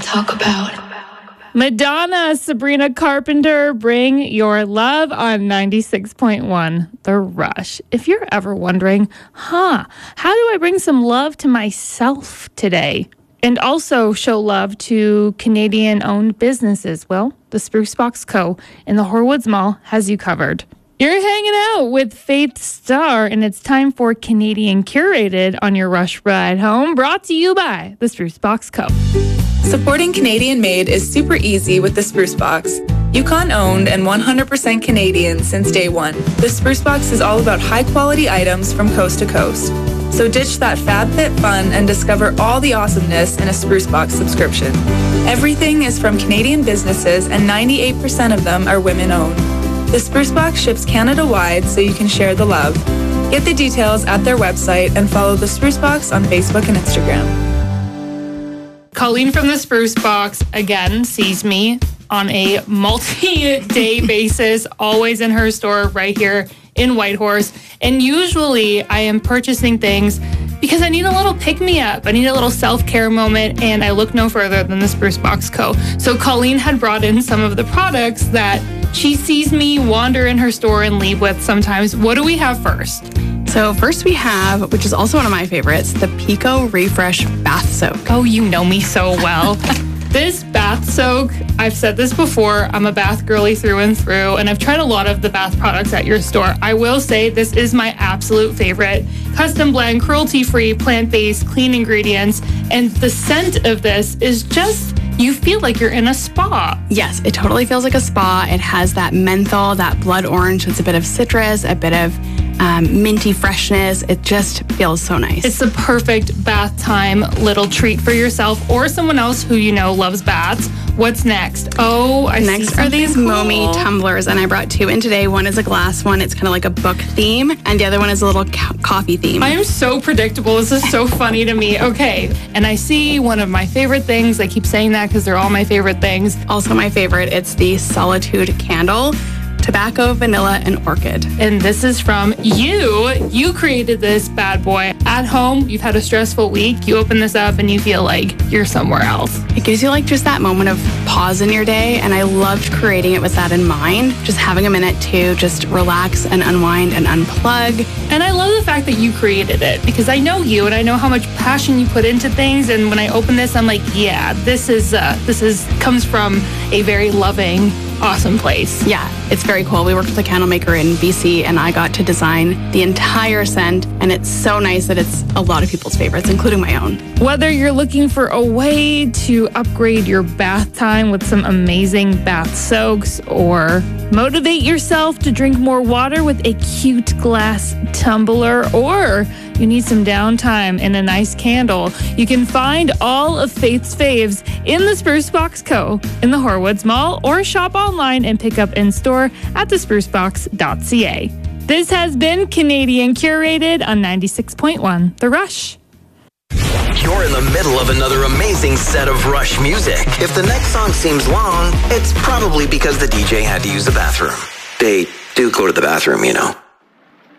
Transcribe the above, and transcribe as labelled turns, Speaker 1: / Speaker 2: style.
Speaker 1: talk about.
Speaker 2: Madonna, Sabrina Carpenter, Bring Your Love on 96.1 The Rush. If you're ever wondering, how do I bring some love to myself today? And also show love to Canadian-owned businesses. Well, the Spruce Box Co. in the Horwoods Mall has you covered. You're hanging out with Faith Starr, and it's time for Canadian Curated on your Rush Ride Home, brought to you by the Spruce Box Co.
Speaker 3: Supporting Canadian made is super easy with the Spruce Box. Yukon-owned and 100% Canadian since day one. The Spruce Box is all about high-quality items from coast to coast. So ditch that FabFitFun and discover all the awesomeness in a Spruce Box subscription. Everything is from Canadian businesses, and 98% of them are women-owned. The Spruce Box ships Canada-wide, so you can share the love. Get the details at their website and follow the Spruce Box on Facebook and Instagram.
Speaker 2: Colleen from the Spruce Box, again, sees me on a multi-day basis, always in her store right here in Whitehorse. And usually I am purchasing things because I need a little pick-me-up. I need a little self-care moment, and I look no further than the Spruce Box Co. So Colleen had brought in some of the products that she sees me wander in her store and leave with sometimes. What do we have first?
Speaker 4: So first we have, which is also one of my favorites, the Pico Refresh Bath Soak.
Speaker 2: Oh, you know me so well. This bath soak, I've said this before, I'm a bath girly through and through, and I've tried a lot of the bath products at your store. I will say this is my absolute favorite. Custom blend, cruelty-free, plant-based, clean ingredients, and the scent of this is just, you feel like you're in a spa.
Speaker 4: Yes, it totally feels like a spa. It has that menthol, that blood orange. It's a bit of citrus, a bit of minty freshness. It just feels so nice.
Speaker 2: It's the perfect bath time little treat for yourself or someone else who you know loves baths. What's next? Oh,
Speaker 4: next are these Momi tumblers, and I brought two in today. One is a glass one. It's kind of like a book theme, and the other one is a little coffee theme.
Speaker 2: I am so predictable. This is so funny to me. Okay, and I see one of my favorite things. I keep saying that because they're all my favorite things.
Speaker 4: Also my favorite, it's the Solitude Candle. Tobacco, vanilla, and orchid.
Speaker 2: And this is from you. You created this bad boy. At home, you've had a stressful week. You open this up and you feel like you're somewhere else.
Speaker 4: It gives you like just that moment of pause in your day, and I loved creating it with that in mind. Just having a minute to just relax and unwind and unplug.
Speaker 2: And I love the fact that you created it because I know you and I know how much passion you put into things. And when I open this, I'm like, yeah, this comes from a very loving, awesome place.
Speaker 4: Yeah, it's very cool. We worked with a candle maker in BC, and I got to design the entire scent, and it's so nice that it's a lot of people's favorites, including my own.
Speaker 2: Whether you're looking for a way to upgrade your bath time with some amazing bath soaks, or motivate yourself to drink more water with a cute glass tumbler, or you need some downtime and a nice candle, you can find all of Faith's faves in the Spruce Box Co. in the Horwoods Mall, or shop online and pick up in store at thesprucebox.ca. This has been Canadian Curated on 96.1 The Rush.
Speaker 5: You're in the middle of another amazing set of Rush music. If the next song seems long, it's probably because the DJ had to use the bathroom. They do go to the bathroom, you know.